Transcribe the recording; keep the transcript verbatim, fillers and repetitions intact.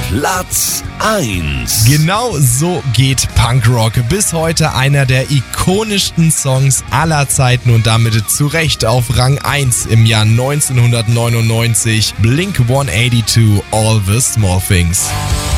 Platz eins. Genau so geht Punkrock. Bis heute einer der ikonischsten Songs aller Zeiten und damit zu Recht auf Rang eins im Jahr neunzehnhundertneunundneunzig. Blink one eighty-two, All the Small Things.